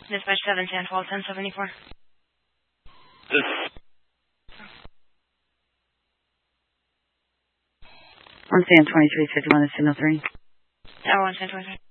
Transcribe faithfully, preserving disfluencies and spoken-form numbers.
Dispatch seven, ten, twelve, ten, seventy-four. One stand twenty-three fifty-one, signal three. Tower one, stand twenty-three.